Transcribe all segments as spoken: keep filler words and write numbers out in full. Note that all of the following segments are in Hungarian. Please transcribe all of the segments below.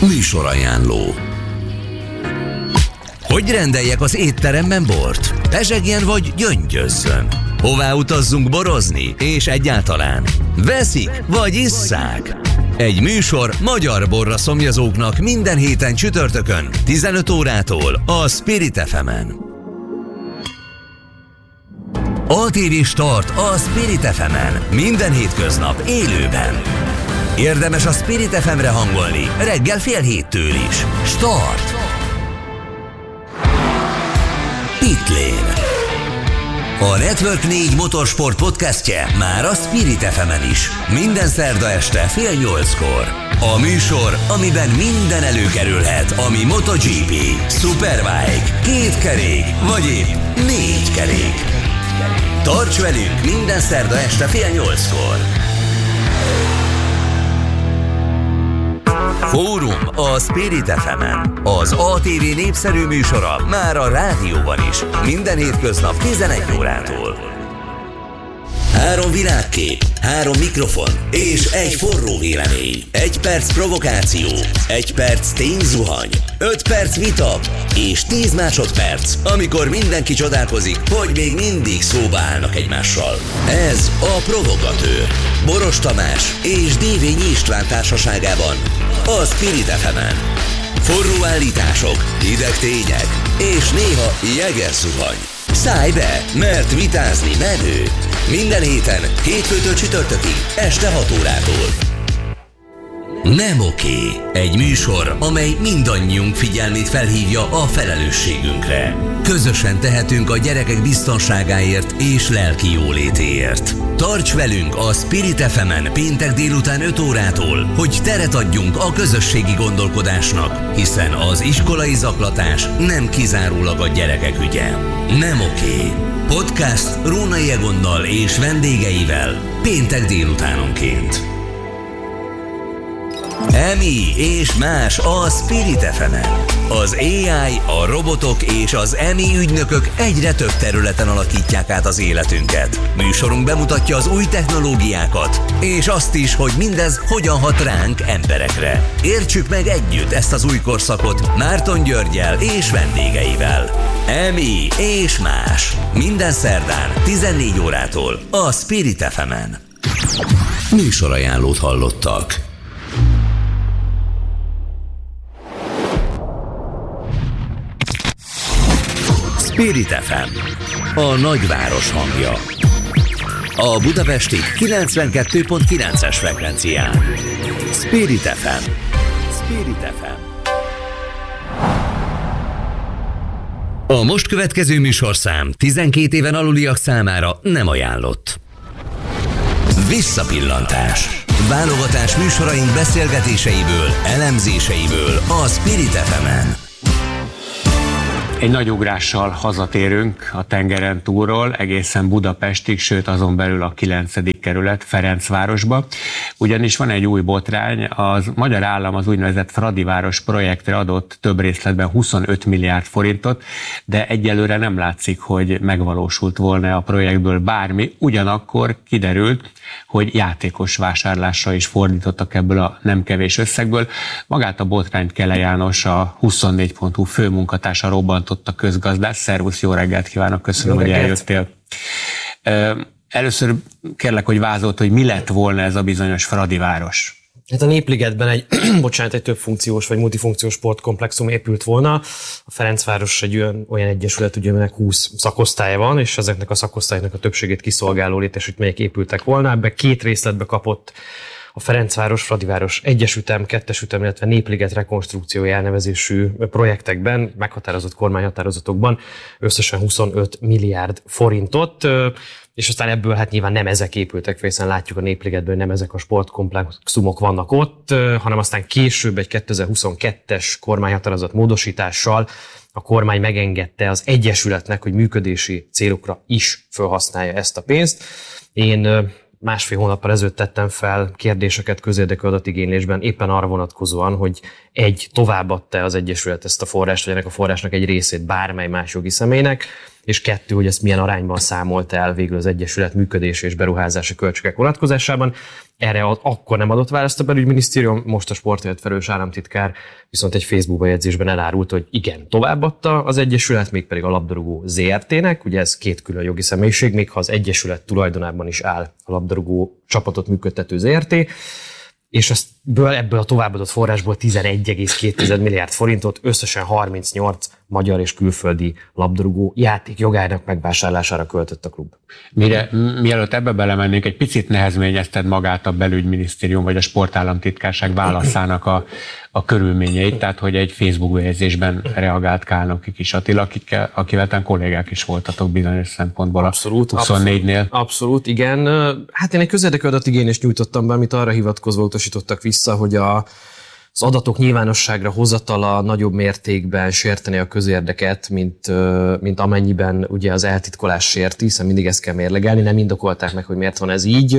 Műsorajánló. Hogy rendeljek az étteremben bort? Pezsegjen vagy gyöngyözzön? Hová utazzunk borozni? És egyáltalán veszik vagy isszák? Egy műsor magyar borra szomjazóknak minden héten csütörtökön tizenöt órától a Spirit ef emen. á té vé Start a Spirit ef emen minden hétköznap élőben. Érdemes a Spirit ef emre hangolni reggel fél héttől is. Start! Pitlane. A Network négy motorsport podcastje már a Spirit ef emen is. Minden szerda este fél nyolckor. A műsor, amiben minden előkerülhet, ami MotoGP, Superbike, két kerék vagy épp négy kerék. Tarts velünk minden szerda este fél nyolckor. Fórum a Spirit ef emen. Az á té vé népszerű műsora már a rádióban is. Minden hétköznap tizenegy órától. Három világkép, három mikrofon és egy forró vélemény. Egy perc provokáció, egy perc tényzuhany, öt perc vita és tíz másodperc, amikor mindenki csodálkozik, hogy még mindig szóba állnak egymással. Ez a Provogatőr. Boros Tamás és Dévényi István társaságában a Spirit ef emen. Forró állítások, hideg tények és néha jeges zuhany. Szállj be, mert vitázni menő. Minden héten, hétfőtől csütörtökig, este hat órától. Nem oké. Egy műsor, amely mindannyiunk figyelmét felhívja a felelősségünkre. Közösen tehetünk a gyerekek biztonságáért és lelki jólétéért. Tarts velünk a Spirit ef emen péntek délután öt órától, hogy teret adjunk a közösségi gondolkodásnak, hiszen az iskolai zaklatás nem kizárólag a gyerekek ügye. Nem oké. Podcast Rónai Egonnal és vendégeivel péntek délutánonként. Emi és más a Spirit ef emen. Az á i, a robotok és az Emi ügynökök egyre több területen alakítják át az életünket. Műsorunk bemutatja az új technológiákat, és azt is, hogy mindez hogyan hat ránk emberekre. Értsük meg együtt ezt az új korszakot Márton Györggyel és vendégeivel. Emi és más. Minden szerdán tizennégy órától a Spirit ef emen. Műsorajánlót hallottak. Spirit ef em, a nagyváros hangja. A budapesti kilencvenkettő pont kilences frekvencián. Spirit ef em. Spirit ef em. A most következő műsorszám tizenkét éven aluliak számára nem ajánlott. Visszapillantás. Válogatás műsoraink beszélgetéseiből, elemzéseiből a Spirit ef emen. Egy nagy ugrással hazatérünk a tengeren túlról, egészen Budapestig, sőt azon belül a kilencedik kerület Ferencvárosba. Ugyanis van egy új botrány, az magyar állam az úgynevezett Fradiváros projektre adott több részletben huszonöt milliárd forintot, de egyelőre nem látszik, hogy megvalósult volna a projektből bármi. Ugyanakkor kiderült, hogy játékos vásárlásra is fordítottak ebből a nem kevés összegből. Magát a botrányt Kele János, a huszonnégy pont hu főmunkatársa robbantotta, közgazdász. Szervusz, jó reggelt kívánok, köszönöm, jó hogy eljöttél. Először kérlek, hogy vázolt, hogy mi lett volna ez a bizonyos Fradiváros. Hát a Népligetben egy, bocsánat, egy több funkciós vagy multifunkciós sportkomplexum épült volna. A Ferencváros egy olyan, olyan egyesület, ugye, aminek húsz szakosztálya van, és ezeknek a szakosztályoknak a többségét kiszolgáló létesítmények épültek volna. Ebbe két részletbe kapott a Ferencváros, Fradiváros egyesütem, kettesütem, illetve Népliget rekonstrukciói elnevezésű projektekben, meghatározott kormányhatározatokban összesen huszonöt milliárd forintot, és aztán ebből hát nyilván nem ezek épültek, hiszen látjuk a Népligetben, hogy nem ezek a sportkomplexumok vannak ott, hanem aztán később egy kétezer-huszonkettes kormányhatározat módosítással a kormány megengedte az egyesületnek, hogy működési célokra is felhasználja ezt a pénzt. Én másfél hónappal ezelőtt tettem fel kérdéseket közérdekű adatigénylésben éppen arra vonatkozóan, hogy egy, továbbadta az egyesület ezt a forrást, vagy ennek a forrásnak egy részét bármely más jogi személynek, és kettő, hogy ezt milyen arányban számolt el végül az Egyesület működési és beruházási költségek vonatkozásában. Erre akkor nem adott választ a belügyminisztérium, most a sportért felelős államtitkár viszont egy Facebook bejegyzésben elárult, hogy igen, továbbadta az Egyesület, mégpedig a labdarúgó zé er té-nek, ugye ez két külön jogi személyiség, még ha az Egyesület tulajdonában is áll a labdarúgó csapatot működtető zé er té, és ebből, ebből a továbbadott forrásból tizenegy egész két milliárd forintot összesen harmincnyolc magyar és külföldi labdarúgó játék jogának megvásárlására költött a klub. Mire, mielőtt ebbe belemennénk, egy picit nehezményezted magát a belügyminisztérium vagy a sportállamtitkárság válaszának a, a körülményeit, tehát hogy egy Facebook bejegyzésben reagált Kálnoki Kis Attila, akikkel, akivel tán kollégák is voltatok bizonyos szempontból abszolút, a huszonnégynél. Abszolút, abszolút, igen. Hát én egy közérdekű adatigényést nyújtottam be, amit arra hivatkozva utasítottak vissza, hogy a az adatok nyilvánosságra hozatala nagyobb mértékben sérteni a közérdeket, mint, mint amennyiben ugye az eltitkolás sérti, hiszen mindig ezt kell mérlegelni, nem indokolták meg, hogy miért van ez így.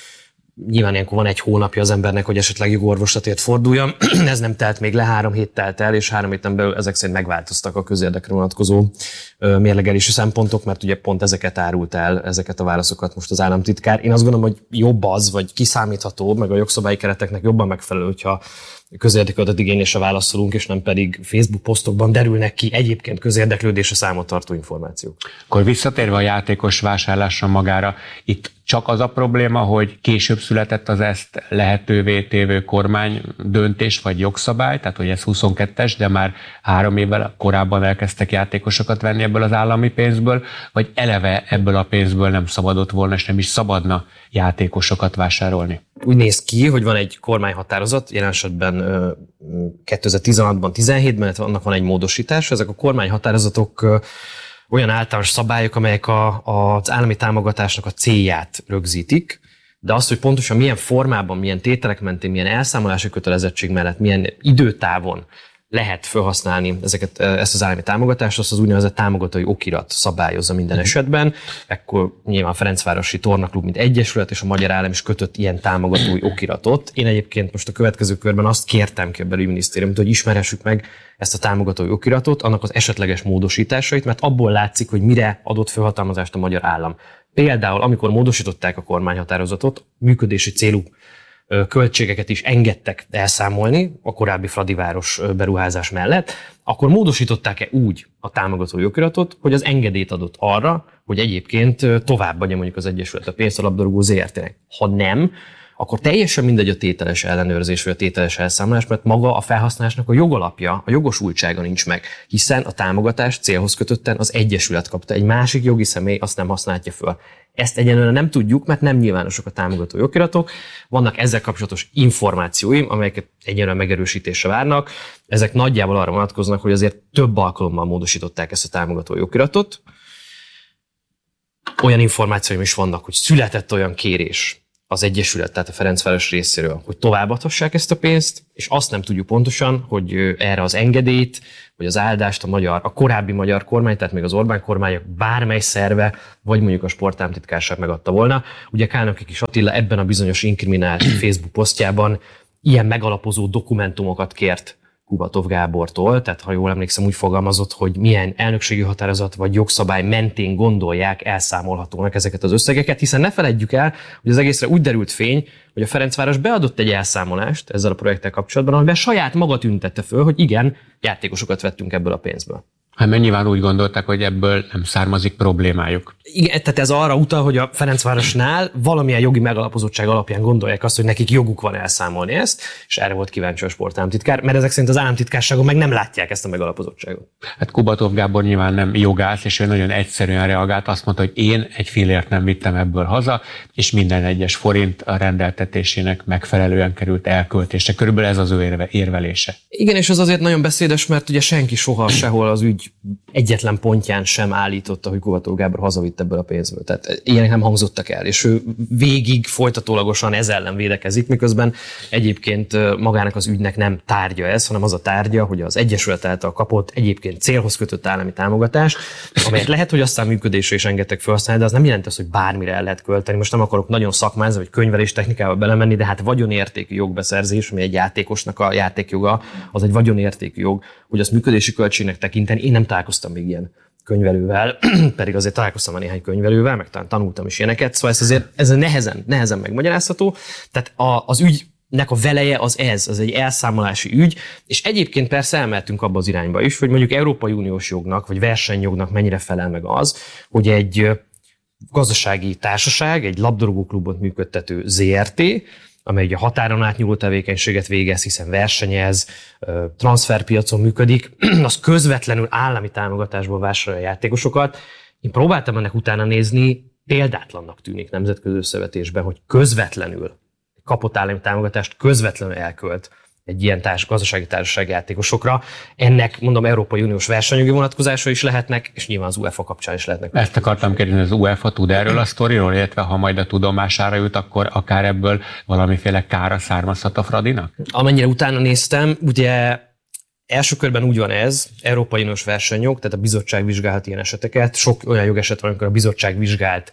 Nyilván ilyenkor van egy hónapja az embernek, hogy esetleg jogorvoslatért forduljon. Ez nem telt még le, három hét telt el, és három héten belül ezek szerint megváltoztak a közérdekre vonatkozó mérlegelési szempontok, mert ugye pont ezeket árult el, ezeket a válaszokat most az államtitkár. Én azt gondolom, hogy jobb az, vagy kiszámítható, meg a jogszabályi kereteknek jobban megfelelő, hogyha közérdekű adatigénylésre válaszolunk, és nem pedig Facebook posztokban derülnek ki egyébként közérdeklődésre számot tartó információk. Akkor visszatérve a játékos vásárlásra magára, itt csak az a probléma, hogy később született az ezt lehetővé tévő kormány döntés vagy jogszabály, tehát hogy ez huszonkettes, de már három évvel korábban elkezdtek játékosokat venni ebből az állami pénzből, vagy eleve ebből a pénzből nem szabadott volna, és nem is szabadna játékosokat vásárolni? Úgy néz ki, hogy van egy kormányhatározat, jelen esetben kétezer-tizenhatban, tizenhétben, annak van egy módosítás. Ezek a kormányhatározatok olyan általános szabályok, amelyek a, az állami támogatásnak a célját rögzítik, de azt, hogy pontosan milyen formában, milyen tételek mentén, milyen elszámolási kötelezettség mellett, milyen időtávon lehet felhasználni ezeket, ezt az állami támogatást, azt az úgynevezett támogatói okirat szabályozza minden esetben. Ekkor nyilván a Ferencvárosi Tornaklub, mint egyesület, és a Magyar Állam is kötött ilyen támogatói okiratot. Én egyébként most a következő körben azt kértem ki a belügyminisztériumtól, hogy ismerhessük meg ezt a támogatói okiratot, annak az esetleges módosításait, mert abból látszik, hogy mire adott felhatalmazást a Magyar Állam. Például, amikor módosították a kormányhatározatot, működési célú költségeket is engedtek elszámolni a korábbi Fradiváros beruházás mellett, akkor módosították-e úgy a támogatói okiratot, hogy az engedélyt adott arra, hogy egyébként továbbadja mondjuk az Egyesület a pénzt a labdarúgó zé er té-nek. Ha nem, akkor teljesen mindegy a tételes ellenőrzés vagy a tételes elszámolás, mert maga a felhasználásnak a jogalapja, a jogosultsága nincs meg, hiszen a támogatást célhoz kötötten az Egyesület kapta, egy másik jogi személy azt nem használja föl. Ezt egyenlően nem tudjuk, mert nem nyilvánosak a támogató okiratok. Vannak ezzel kapcsolatos információim, amelyeket egyenlően megerősítésre várnak. Ezek nagyjából arra vonatkoznak, hogy azért több alkalommal módosították ezt a támogató okiratot. Olyan információim is vannak, hogy született olyan kérés az Egyesület, tehát a Ferencváros részéről, hogy továbbadhassák ezt a pénzt, és azt nem tudjuk pontosan, hogy erre az engedélyt, vagy az áldást a magyar, a korábbi magyar kormány, tehát még az Orbán kormányok bármely szerve, vagy mondjuk a sportállamtitkárság megadta volna. Ugye Kálnoki Kis Attila ebben a bizonyos inkriminált Facebook posztjában ilyen megalapozó dokumentumokat kért Kubatov Gábortól, tehát ha jól emlékszem, úgy fogalmazott, hogy milyen elnökségi határozat vagy jogszabály mentén gondolják elszámolhatónak ezeket az összegeket, hiszen ne feledjük el, hogy az egészre úgy derült fény, hogy a Ferencváros beadott egy elszámolást ezzel a projekttel kapcsolatban, amiben saját maga tüntette föl, hogy igen, játékosokat vettünk ebből a pénzből. Hát mert nyilván úgy gondolták, hogy ebből nem származik problémájuk. Igen, tehát ez arra utal, hogy a Ferencvárosnál valamilyen jogi megalapozottság alapján gondolják azt, hogy nekik joguk van elszámolni ezt, és erre volt kíváncsi a sportállamtitkár, mert ezek szerint az államtitkárságon meg nem látják ezt a megalapozottságot. Hát Kubatov Gábor nyilván nem jogász, és ő nagyon egyszerűen reagált, azt mondta, hogy én egy fillért nem vittem ebből haza, és minden egyes forint a rendeltetésének megfelelően került elköltésre. Körülbelül ez az ő érve, érvelése. Igen, és ez azért nagyon beszédes, mert ugye senki soha sehol az ügy egyetlen pontján sem állította, hogy Kubatov Gábor hazavitt ebből a pénzből. Tehát ilyenek nem hangzottak el, és ő végig folytatólagosan ez ellen védekezik, miközben egyébként magának az ügynek nem tárgya ez, hanem az a tárgya, hogy az Egyesület által kapott egyébként célhoz kötött állami támogatás, amelyet lehet, hogy aztán működésre is engedtek felhasználni, de az nem jelenti azt, hogy bármire el lehet költeni. Most nem akarok nagyon szakmázni, vagy könyvelés technikába belemenni, de hát vagyonértékű jogbeszerzés, ami egy játékosnak a játékjoga, az egy vagyonértékű jog, hogy azt működési költségnek tekinteni. Én nem találkoztam még ilyen könyvelővel, pedig azért találkoztam már néhány könyvelővel, meg talán tanultam is ilyeneket, szóval ez azért ez nehezen, nehezen megmagyarázható. Tehát a, az ügynek a veleje az ez, az egy elszámolási ügy, és egyébként persze elmehetünk abba az irányba is, hogy mondjuk Európai Uniós jognak, vagy versenyjognak mennyire felel meg az, hogy egy gazdasági társaság, egy labdarúgóklubot működtető zé er té, amely ugye határon átnyúló tevékenységet végez, hiszen versenyez, transferpiacon működik, az közvetlenül állami támogatásból vásárolja a játékosokat. Én próbáltam ennek utána nézni, példátlannak tűnik nemzetközi összevetésben, hogy közvetlenül kapott állami támogatást közvetlenül elkölt egy ilyen társ, gazdasági társaság játékosokra. Ennek, mondom, Európai Uniós versenyjogi vonatkozása is lehetnek, és nyilván az UEFA kapcsán is lehetnek. Ezt akartam kérdezni, az UEFA tud erről a sztoriról, illetve ha majd a tudomására jut, akkor akár ebből valamiféle kára származhat a Fradinak? Amennyire utána néztem, ugye első körben úgy van ez, Európai Uniós versenyjog, tehát a bizottság vizsgálhat ilyen eseteket. Sok olyan jogeset van, amikor a bizottság vizsgált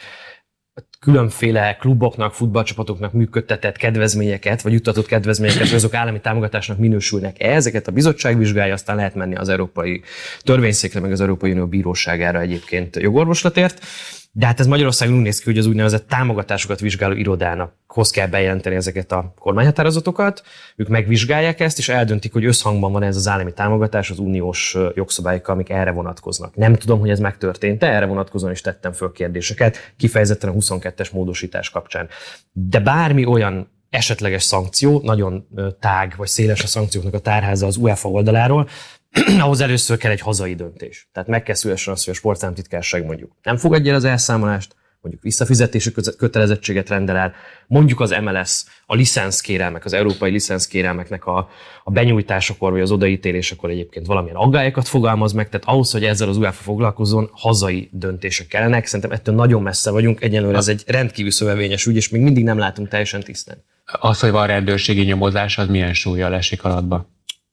különféle kluboknak, futballcsapatoknak működtetett kedvezményeket, vagy juttatott kedvezményeket, vagy azok állami támogatásnak minősülnek-e. Ezeket a bizottság vizsgálja, aztán lehet menni az Európai Törvényszékre, meg az Európai Unió Bíróságára egyébként jogorvoslatért. De hát ez Magyarországon úgy néz ki, hogy az úgynevezett támogatásokat vizsgáló irodának hoz kell bejelenteni ezeket a kormányhatározatokat. Ők megvizsgálják ezt, és eldöntik, hogy összhangban van ez az állami támogatás az uniós jogszabályokkal, amik erre vonatkoznak. Nem tudom, hogy ez megtörtént-e, erre vonatkozóan is tettem föl kérdéseket, kifejezetten a huszonkettes módosítás kapcsán. De bármi olyan esetleges szankció, nagyon tág vagy széles a szankcióknak a tárháza az UEFA oldaláról, ahhoz először kell egy hazai döntés. Tehát meg kell szülessen az, hogy a sportállamtitkárság mondjuk nem fogadja el az elszámolást, mondjuk visszafizetési kötelezettséget rendel el, mondjuk az em el es a licenszkérelmek, az európai licenszkérelmeknek a, a benyújtásakor vagy az odaítélésekor egyébként valamilyen aggályokat fogalmaz meg, tehát ahhoz, hogy ezzel az UEFA foglalkozzon, hazai döntések kellenek. Szerintem ettől nagyon messze vagyunk, egyelőre ez egy rendkívül szövevényes ügy, és még mindig nem látunk teljesen tisztán. Az, hogy van rendőrségi nyomozás, az milyen súllyal esik alatba?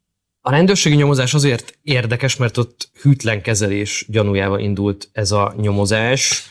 A rendőrségi nyomozás azért érdekes, mert ott hűtlen kezelés gyanújával indult ez a nyomozás.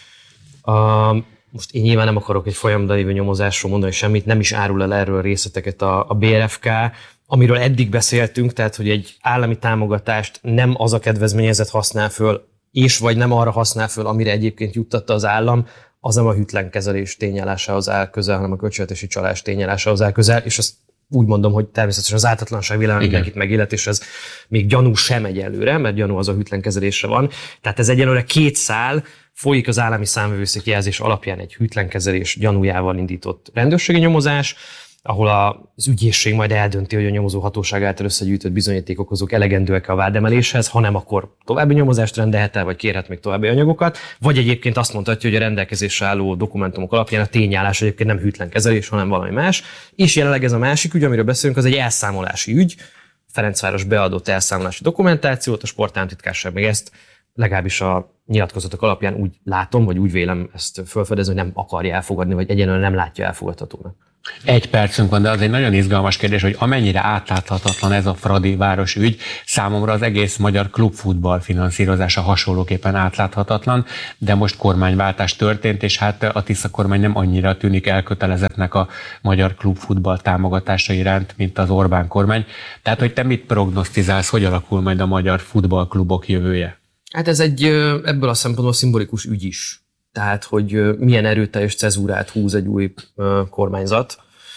Uh, most én nyilván nem akarok egy folyamatban lévő nyomozásról mondani semmit, nem is árul el erről részleteket a, a bé er ef ká, amiről eddig beszéltünk, tehát hogy egy állami támogatást nem az a kedvezményezett használ föl, és vagy nem arra használ föl, amire egyébként juttatta az állam, az nem a hűtlen kezelés tényállásához áll közel, hanem a költségvetési csalás tényállásához áll közel, és azt úgy mondom, hogy természetesen az ártatlanság vélelme mindenkit megillet, és ez még gyanú sem egyelőre, mert gyanú az a hűtlen kezelésre van. Tehát ez egyelőre két szál, folyik az állami számvevőszék jelzés alapján egy hűtlen kezelés gyanújával indított rendőrségi nyomozás, ahol az ügyészség majd eldönti, hogy a nyomozó hatóság által összegyűjtött bizonyítékok azok elegendőek a vádemeléshez, hanem akkor további nyomozást rendelhet el, vagy kérhet még további anyagokat, vagy egyébként azt mondhatja, hogy a rendelkezésre álló dokumentumok alapján a tényállás egyébként nem hűtlen kezelés, hanem valami más. És jelenleg ez a másik ügy, amiről beszélünk, az egy elszámolási ügy. Ferencváros beadott elszámolási dokumentációt, a sportállamtitkárság meg ezt legalábbis a nyilatkozatok alapján úgy látom, vagy úgy vélem ezt felfedezni, hogy nem akarja elfogadni, vagy egyenlően nem látja elfogadhatónak. Egy percünk van, de az egy nagyon izgalmas kérdés, hogy amennyire átláthatatlan ez a Fradi város ügy, számomra az egész magyar klubfutball finanszírozása hasonlóképpen átláthatatlan, de most kormányváltás történt, és hát a Tisza kormány nem annyira tűnik elkötelezettnek a magyar klubfutball támogatása iránt, mint az Orbán kormány. Tehát, hogy te mit prognosztizálsz, hogy alakul majd a magyar futballklubok jövője? Hát ez egy ebből a szempontból szimbolikus ügy is. Tehát, hogy milyen erőteljes cezúrát húz egy új kormányzat,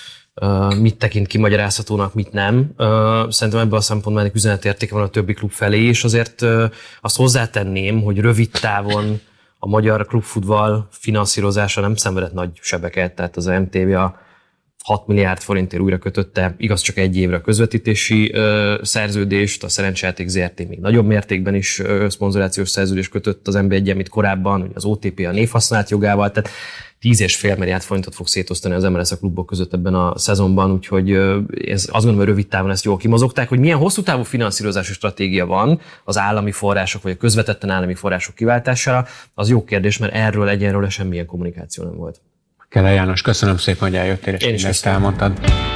mit tekint kimagyarázhatónak, mit nem. Szerintem ebből a szempontból egy üzenetértéke van a többi klub felé, és azért azt hozzátenném, hogy rövid távon a magyar klubfutball finanszírozása nem szenvedett nagy sebeket, tehát az em té vé a hat milliárd forintért újra kötötte, igaz csak egy évre a közvetítési ö, szerződést, a Szerencsejáték zé er té még nagyobb mértékben is ö, szponzorációs szerződést kötött az em bé egyen, mint korábban, ugye az o té pé a névhasználat jogával, tehát tíz és fél milliárd forintot fog szétosztani az em el es a klubok között ebben a szezonban, úgyhogy ö, ez, azt gondolom, hogy rövid távon ezt jól kimozogták, hogy milyen hosszú távú finanszírozási stratégia van az állami források, vagy a közvetetten állami források kiváltására, az jó kérdés, mert erről egyenről semmilyen kommunikáció nem volt. Kele János, köszönöm szépen, hogy eljöttél, és Én is ezt elmondtad.